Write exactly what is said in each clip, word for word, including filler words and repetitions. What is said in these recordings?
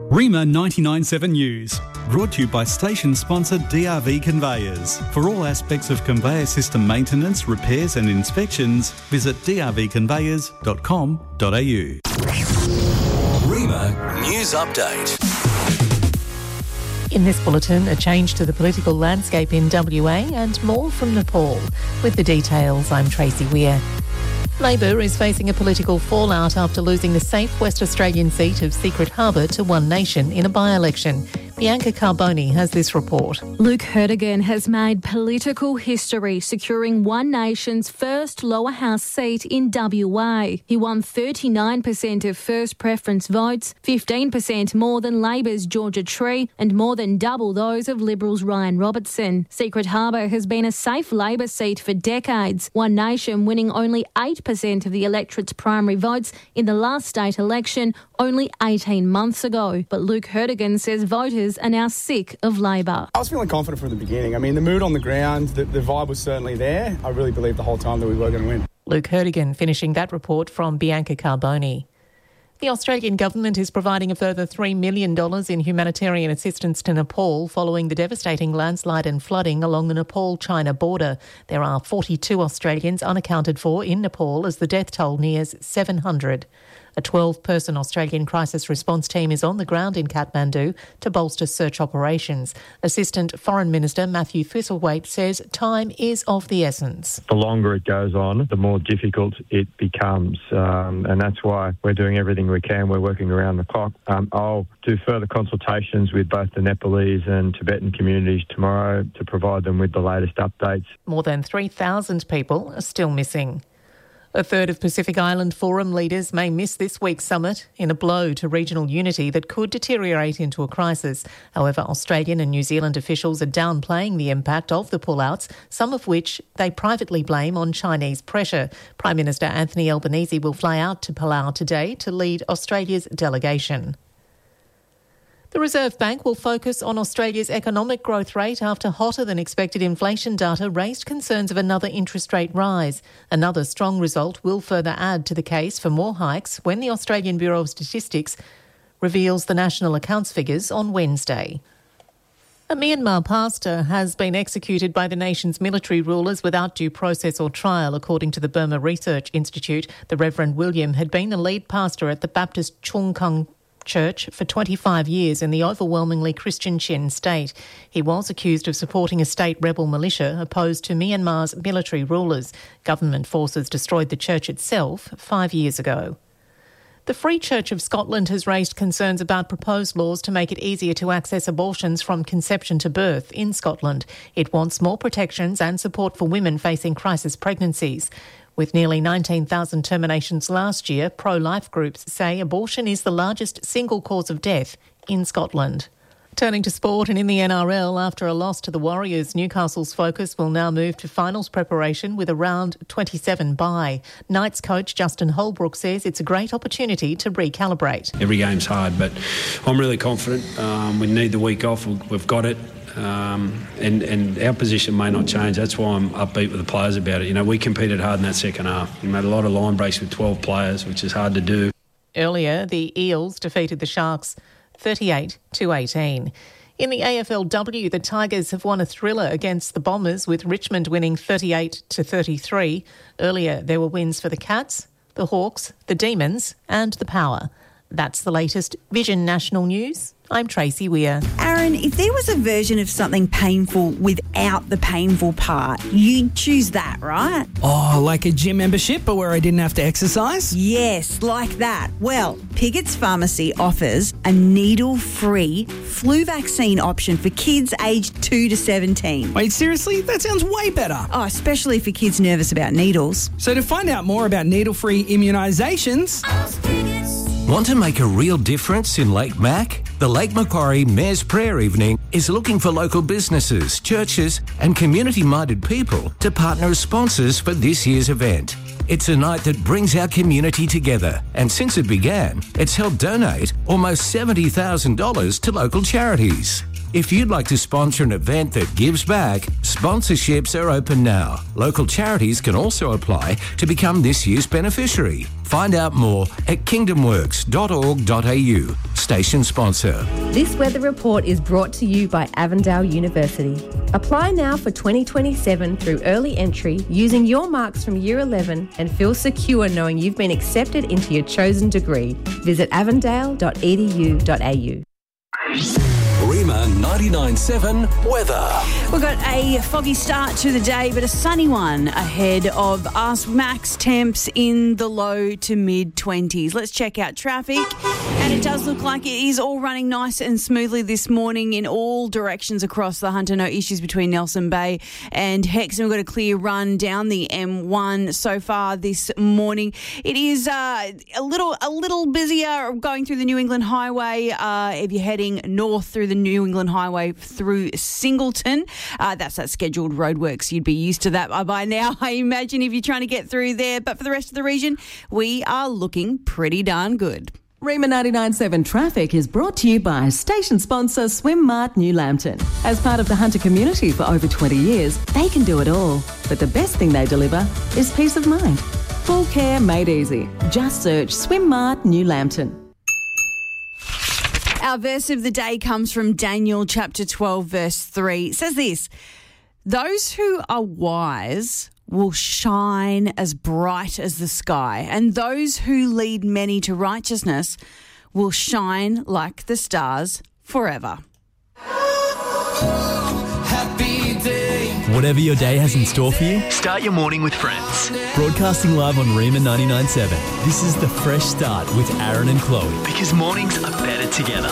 Rima ninety-nine point seven News, brought to you by station sponsor D R V Conveyors. For all aspects of conveyor system maintenance, repairs and inspections, visit d r v conveyors dot com dot a u. Rima News Update. In this bulletin, a change to the political landscape in W A and more from Nepal. With the details, I'm Tracy Weir. Labor is facing a political fallout after losing the safe West Australian seat of Secret Harbour to One Nation in a by-election. Bianca Carboni has this report. Luke Hertigan has made political history, securing One Nation's first lower house seat in W A. He won thirty-nine percent of first preference votes, fifteen percent more than Labor's Georgia Tree and more than double those of Liberals' Ryan Robertson. Secret Harbour has been a safe Labor seat for decades, One Nation winning only eight percent of the electorate's primary votes in the last state election only eighteen months ago. But Luke Hertigan says voters are now sick of Labor. I was feeling confident from the beginning. I mean, the mood on the ground, the, the vibe was certainly there. I really believed the whole time that we were going to win. Luke Hertigan finishing that report from Bianca Carboni. The Australian government is providing a further three million dollars in humanitarian assistance to Nepal following the devastating landslide and flooding along the Nepal-China border. There are forty-two Australians unaccounted for in Nepal as the death toll nears seven hundred. A twelve-person Australian crisis response team is on the ground in Kathmandu to bolster search operations. Assistant Foreign Minister Matthew Thistlethwaite says time is of the essence. The longer it goes on, the more difficult it becomes, um, and that's why we're doing everything we can. We're working around the clock. Um, I'll do further consultations with both the Nepalese and Tibetan communities tomorrow to provide them with the latest updates. More than three thousand people are still missing. A third of Pacific Island Forum leaders may miss this week's summit in a blow to regional unity that could deteriorate into a crisis. However, Australian and New Zealand officials are downplaying the impact of the pullouts, some of which they privately blame on Chinese pressure. Prime Minister Anthony Albanese will fly out to Palau today to lead Australia's delegation. The Reserve Bank will focus on Australia's economic growth rate after hotter-than-expected inflation data raised concerns of another interest rate rise. Another strong result will further add to the case for more hikes when the Australian Bureau of Statistics reveals the national accounts figures on Wednesday. A Myanmar pastor has been executed by the nation's military rulers without due process or trial, according to the Burma Research Institute. The Reverend William had been the lead pastor at the Baptist Chung Kung Church for twenty-five years in the overwhelmingly Christian Chin state. He was accused of supporting a state rebel militia opposed to Myanmar's military rulers. Government forces destroyed the church itself five years ago. The Free Church of Scotland has raised concerns about proposed laws to make it easier to access abortions from conception to birth in Scotland. It wants more protections and support for women facing crisis pregnancies. With nearly nineteen thousand terminations last year, pro-life groups say abortion is the largest single cause of death in Scotland. Turning to sport, and in the N R L, after a loss to the Warriors, Newcastle's focus will now move to finals preparation with a round twenty-seven bye. Knights coach Justin Holbrook says it's a great opportunity to recalibrate. Every game's hard, but I'm really confident. Um, we need the week off. We've got it. Um, and, and our position may not change. That's why I'm upbeat with the players about it. You know, we competed hard in that second half. We made a lot of line breaks with twelve players, which is hard to do. Earlier, the Eels defeated the Sharks thirty-eight to eighteen. In the A F L W, the Tigers have won a thriller against the Bombers, with Richmond winning thirty-eight to thirty-three. Earlier, there were wins for the Cats, the Hawks, the Demons and the Power. That's the latest Vision National News. I'm Tracy Weir. Aaron, if there was a version of something painful without the painful part, you'd choose that, right? Oh, like a gym membership, but where I didn't have to exercise? Yes, like that. Well, Piggott's Pharmacy offers a needle-free flu vaccine option for kids aged two to seventeen. Wait, seriously? That sounds way better. Oh, especially for kids nervous about needles. So to find out more about needle-free immunisations... Want to make a real difference in Lake Mac? The Lake Macquarie Mayor's Prayer Evening is looking for local businesses, churches and community-minded people to partner as sponsors for this year's event. It's a night that brings our community together, and since it began, it's helped donate almost seventy thousand dollars to local charities. If you'd like to sponsor an event that gives back, sponsorships are open now. Local charities can also apply to become this year's beneficiary. Find out more at kingdom works dot org dot a u. station sponsor. This weather report is brought to you by Avondale University. Apply now for twenty twenty-seven through early entry using your marks from Year eleven and feel secure knowing you've been accepted into your chosen degree. Visit avondale dot e d u dot a u. Rima ninety-nine seven weather. We've got a foggy start to the day, but a sunny one ahead of us. Max temps in the low to mid twenties. Let's check out traffic. And it does look like it is all running nice and smoothly this morning in all directions across the Hunter. No issues between Nelson Bay and Hexham. We've got a clear run down the M one so far this morning. It is uh, a little a little busier going through the New England Highway uh, if you're heading north through the New England Highway through Singleton. Uh, that's that scheduled roadworks. You'd be used to that by now, I imagine, if you're trying to get through there. But for the rest of the region, we are looking pretty darn good. Rima ninety-nine seven Traffic is brought to you by station sponsor Swim Mart New Lambton. As part of the Hunter community for over twenty years, they can do it all. But the best thing they deliver is peace of mind. Full care made easy. Just search Swim Mart New Lambton. Our verse of the day comes from Daniel chapter twelve, verse three. It says this: those who are wise will shine as bright as the sky, and those who lead many to righteousness will shine like the stars forever. Whatever your day has in store for you, start your morning with Friends. Broadcasting live on Rima ninety-nine point seven. This is the fresh start with Aaron and Chloe. Because mornings are better together.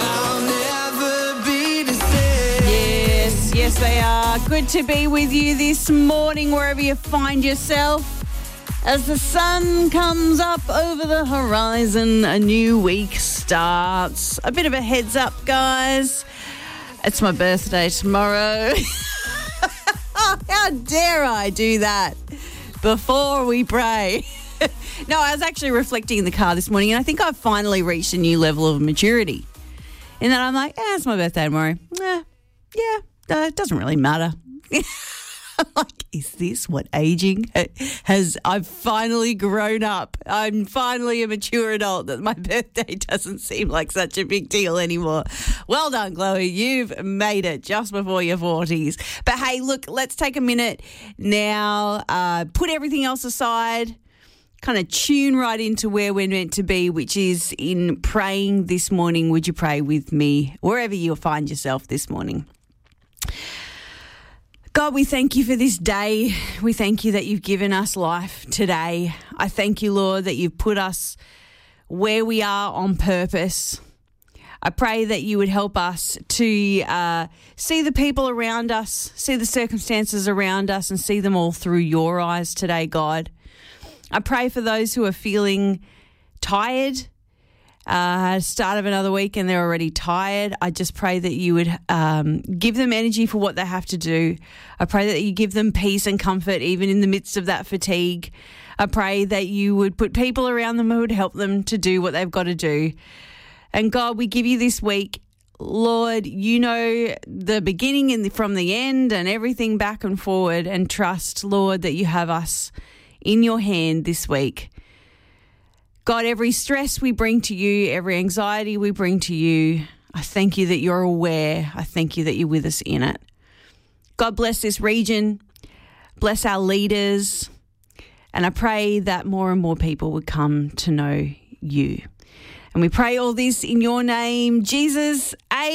Yes, yes they are. Good to be with you this morning wherever you find yourself. As the sun comes up over the horizon, a new week starts. A bit of a heads up, guys. It's my birthday tomorrow. How dare I do that before we pray? No, I was actually reflecting in the car this morning, and I think I've finally reached a new level of maturity. And then I'm like, eh, it's my birthday tomorrow. Eh, yeah, uh, it doesn't really matter. I'm like, is this what aging has? I've finally grown up. I'm finally a mature adult that my birthday doesn't seem like such a big deal anymore. Well done, Chloe. You've made it just before your forties. But hey, look, let's take a minute now, uh, put everything else aside, kind of tune right into where we're meant to be, which is in praying this morning. Would you pray with me wherever you find yourself this morning? God, we thank you for this day. We thank you that you've given us life today. I thank you, Lord, that you've put us where we are on purpose. I pray that you would help us to uh, see the people around us, see the circumstances around us, and see them all through your eyes today, God. I pray for those who are feeling tired, Uh, start of another week and they're already tired. I just pray that you would um, give them energy for what they have to do. I pray that you give them peace and comfort even in the midst of that fatigue. I pray that you would put people around them who would help them to do what they've got to do. And God, we give you this week, Lord, you know the beginning and the, from the end and everything back and forward, and trust, Lord, that you have us in your hand this week. God, every stress we bring to you, every anxiety we bring to you, I thank you that you're aware. I thank you that you're with us in it. God, bless this region. Bless our leaders. And I pray that more and more people would come to know you. And we pray all this in your name, Jesus.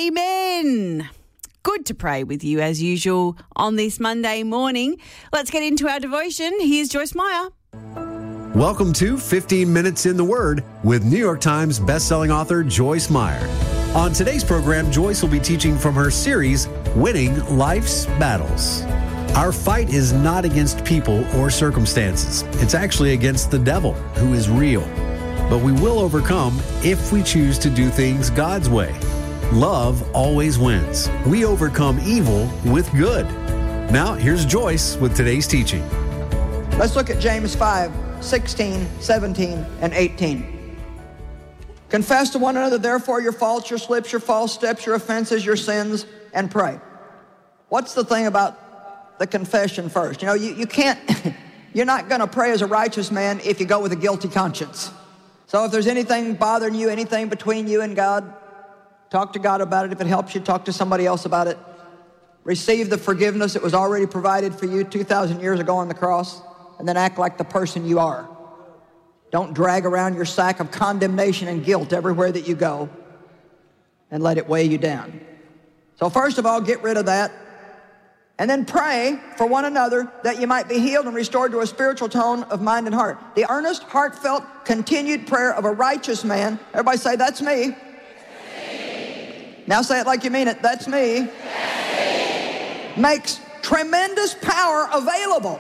Amen. Good to pray with you as usual on this Monday morning. Let's get into our devotion. Here's Joyce Meyer. Welcome to fifteen minutes in the Word with New York Times bestselling author Joyce Meyer. On today's program, Joyce will be teaching from her series, Winning Life's Battles. Our fight is not against people or circumstances. It's actually against the devil, who is real. But we will overcome if we choose to do things God's way. Love always wins. We overcome evil with good. Now, here's Joyce with today's teaching. Let's look at James five. sixteen, seventeen, and eighteen. Confess to one another, therefore, your faults, your slips, your false steps, your offenses, your sins, and pray. What's the thing about the confession first? You know, you, you can't, you're not going to pray as a righteous man if you go with a guilty conscience. So if there's anything bothering you, anything between you and God, talk to God about it. If it helps you, talk to somebody else about it. Receive the forgiveness that was already provided for you two thousand years ago on the cross, and then act like the person you are. Don't drag around your sack of condemnation and guilt everywhere that you go and let it weigh you down. So first of all, get rid of that. And then pray for one another that you might be healed and restored to a spiritual tone of mind and heart. The earnest, heartfelt, continued prayer of a righteous man. Everybody say, that's me. That's me. Now say it like you mean it. That's me. That's me. Makes tremendous power available.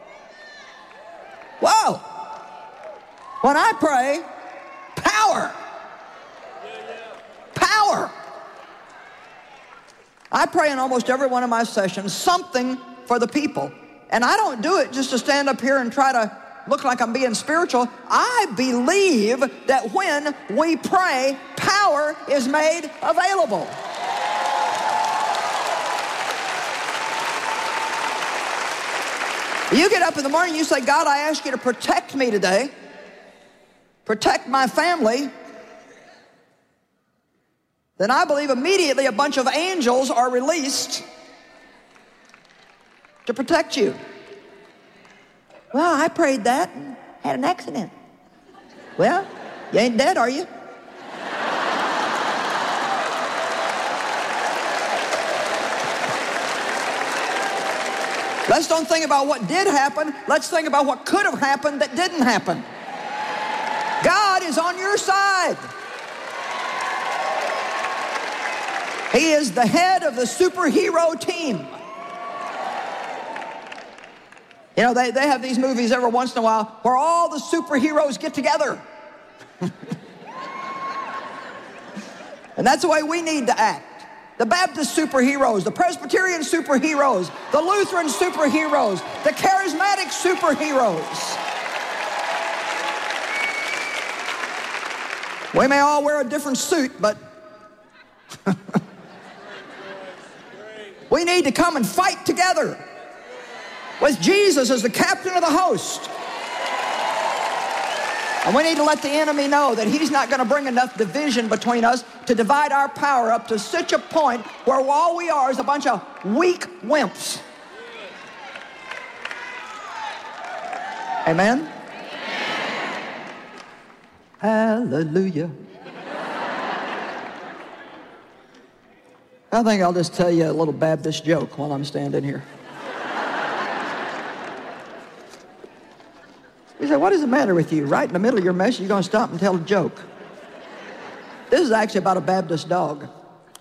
Whoa. When I pray, power. Power. I pray in almost every one of my sessions something for the people. And I don't do it just to stand up here and try to look like I'm being spiritual. I believe that when we pray, power is made available. You get up in the morning, you say, God, I ask you to protect me today. Protect my family. Then I believe immediately a bunch of angels are released to protect you. Well, I prayed that and had an accident. Well, you ain't dead, are you? Let's don't think about what did happen. Let's think about what could have happened that didn't happen. God is on your side. He is the head of the superhero team. You know, they, they have these movies every once in a while where all the superheroes get together. And that's the way we need to act. The Baptist superheroes, the Presbyterian superheroes, the Lutheran superheroes, the charismatic superheroes. We may all wear a different suit, but we need to come and fight together with Jesus as the captain of the host. And we need to let the enemy know that he's not going to bring enough division between us to divide our power up to such a point where all we are is a bunch of weak wimps. Amen? Hallelujah. I think I'll just tell you a little Baptist joke while I'm standing here. You say, what is the matter with you? Right in the middle of your message, you're going to stop and tell a joke. This is actually about a Baptist dog.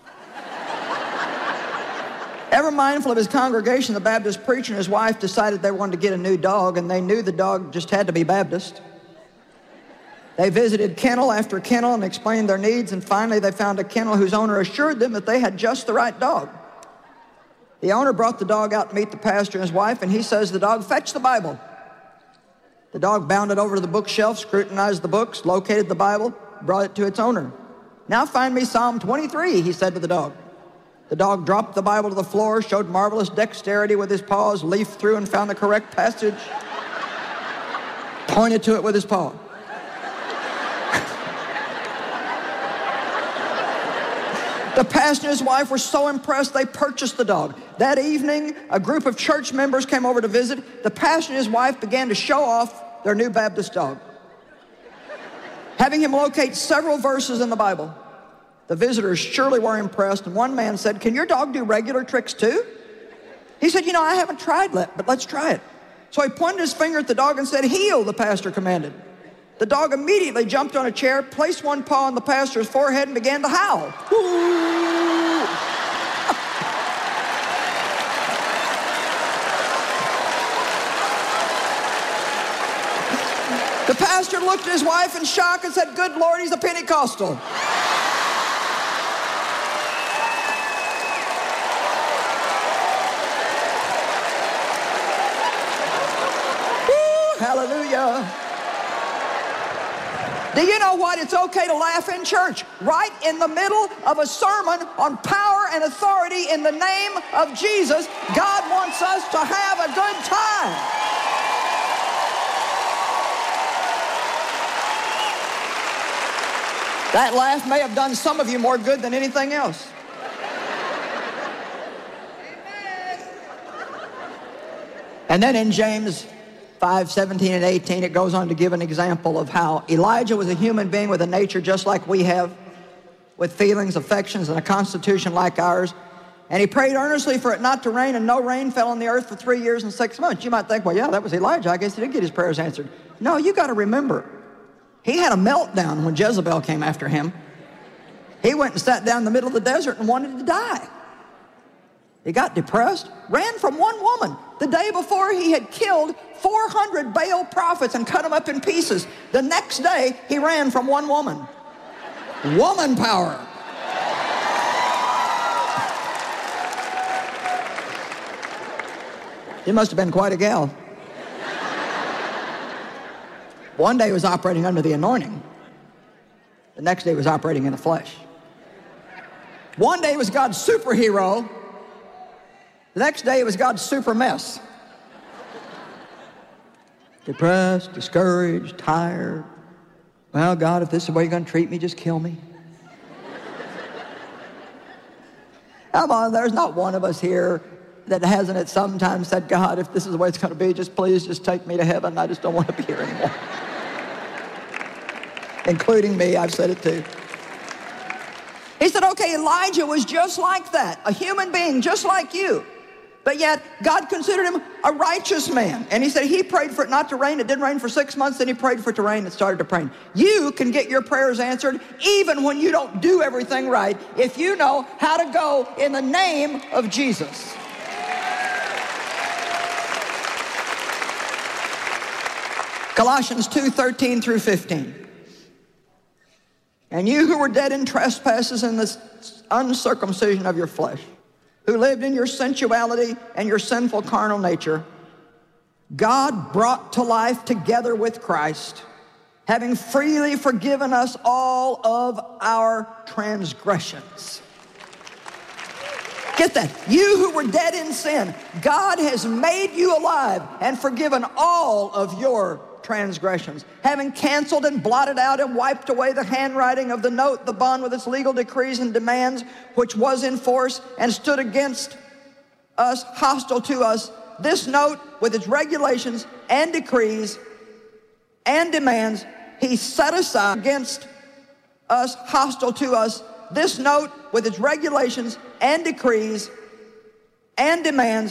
Ever mindful of his congregation, the Baptist preacher and his wife decided they wanted to get a new dog, and they knew the dog just had to be Baptist. They visited kennel after kennel and explained their needs, and finally they found a kennel whose owner assured them that they had just the right dog. The owner brought the dog out to meet the pastor and his wife, and he says to the dog, fetch the Bible. The dog bounded over to the bookshelf, scrutinized the books, located the Bible, brought it to its owner. Now find me Psalm twenty-three, he said to the dog. The dog dropped the Bible to the floor, showed marvelous dexterity with his paws, leafed through and found the correct passage, pointed to it with his paw. The pastor and his wife were so impressed they purchased the dog. That evening, a group of church members came over to visit. The pastor and his wife began to show off their new Baptist dog, having him locate several verses in the Bible. The visitors surely were impressed, and one man said, can your dog do regular tricks too? He said, you know, I haven't tried that, but let's try it. So he pointed his finger at the dog and said, heel, the pastor commanded. The dog immediately jumped on a chair, placed one paw on the pastor's forehead, and began to howl. The pastor looked at his wife in shock and said, good Lord, he's a Pentecostal. Woo, hallelujah. Do you know what? It's okay to laugh in church. Right in the middle of a sermon on power and authority in the name of Jesus, God wants us to have a good time. That laugh may have done some of you more good than anything else. And then in James five, seventeen and eighteen, it goes on to give an example of how Elijah was a human being with a nature just like we have, with feelings, affections, and a constitution like ours. And he prayed earnestly for it not to rain, and no rain fell on the earth for three years and six months. You might think, well, yeah, that was Elijah. I guess he did get his prayers answered. No, you got to remember, he had a meltdown when Jezebel came after him. He went and sat down in the middle of the desert and wanted to die. He got depressed, ran from one woman. The day before, he had killed four hundred Baal prophets and cut them up in pieces. The next day, he ran from one woman. Woman power. She must have been quite a gal. One day he was operating under the anointing. The next day he was operating in the flesh. One day he was God's superhero. The next day it was God's super mess. Depressed, discouraged, tired. Well, God, if this is the way you're going to treat me, just kill me. Come on, there's not one of us here that hasn't at some time said, God, if this is the way it's going to be, just please just take me to heaven. I just don't want to be here anymore. Including me, I've said it too. He said, okay, Elijah was just like that, a human being just like you. But yet, God considered him a righteous man. And he said he prayed for it not to rain. It didn't rain for six months. Then he prayed for it to rain. It started to rain. You can get your prayers answered even when you don't do everything right, if you know how to go in the name of Jesus. Colossians two, thirteen through fifteen. And you who were dead in trespasses and the uncircumcision of your flesh, who lived in your sensuality and your sinful carnal nature, God brought to life together with Christ, having freely forgiven us all of our transgressions. Get that. You who were dead in sin, God has made you alive and forgiven all of your transgressions, having canceled and blotted out and wiped away the handwriting of the note, the bond with its legal decrees and demands, which was in force and stood against us, hostile to us. This note with its regulations and decrees and demands, he set aside against us, hostile to us. This note with its regulations and decrees and demands,